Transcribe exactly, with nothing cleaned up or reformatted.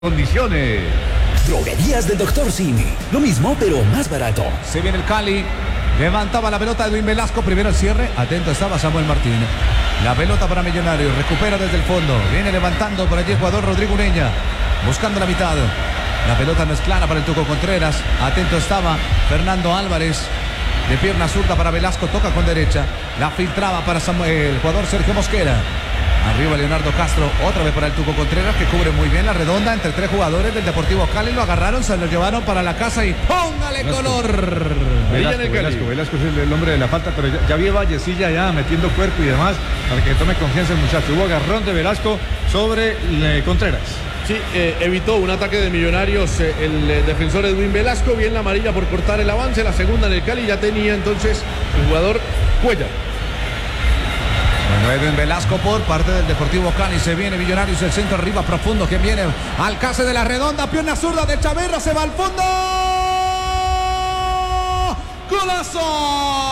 Condiciones. Droguerías del doctor Simi. Lo mismo, pero más barato. Se viene el Cali. Levantaba la pelota Edwin Velasco. Primero el cierre. Atento estaba Samuel Martínez. La pelota para Millonarios. Recupera desde el fondo. Viene levantando por allí el jugador Rodrigo Ureña. Buscando la mitad. La pelota no es clara para el Tuco Contreras. Atento estaba Fernando Álvarez. De pierna zurda para Velasco. Toca con derecha. La filtraba para Samuel, el jugador Sergio Mosquera. Arriba Leonardo Castro, otra vez para el Tuco Contreras, que cubre muy bien la redonda entre tres jugadores del Deportivo Cali. Lo agarraron, se lo llevaron para la casa y ¡póngale Velasco. color! Velasco, Velasco, Velasco es el, el hombre de la falta, pero ya, ya vi a Vallecilla ya metiendo cuerpo y demás para que tome confianza el muchacho. Hubo agarrón de Velasco sobre eh, Contreras. Sí, eh, evitó un ataque de Millonarios eh, el eh, defensor Edwin Velasco. Bien la amarilla por cortar el avance. La segunda en el Cali ya tenía entonces el jugador Cuellar. Bueno, Edwin Velasco por parte del Deportivo Cali. Se viene Millonarios, el centro arriba profundo que viene al case de la redonda. Pierna zurda de Chaverra, se va al fondo. ¡Golazo!